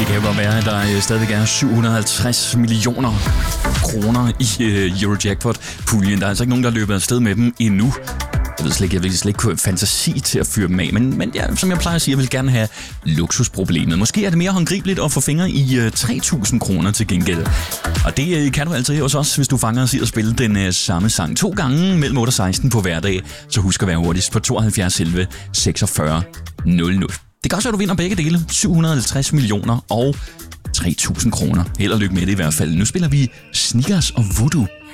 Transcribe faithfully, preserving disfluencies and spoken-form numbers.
Det kan jo godt være, at der stadigvæk er syv hundrede og halvtreds millioner kroner i uh, Eurojackpot-puljen. Der er altså ikke nogen, der løber afsted med dem endnu. Jeg ved slet ikke, jeg vil slet ikke kunne fantasi til at fyre dem af, men, men ja, som jeg plejer at sige, jeg vil gerne have luksusproblemet. Måske er det mere håndgribeligt at få fingre i uh, tre tusind kroner til gengæld. Og det uh, kan du altså hos os, hvis du fanger os i at spille den uh, samme sang to gange mellem otte og seksten på hverdag. Så husk at være hurtigst på tooghalvfjerds elleve seksogfyrre nul nul. Det kan også være, at du vinder begge dele. syv hundrede og halvtreds millioner og tre tusind kroner. Held og lykke med det i hvert fald. Nu spiller vi Snickers og Voodoo.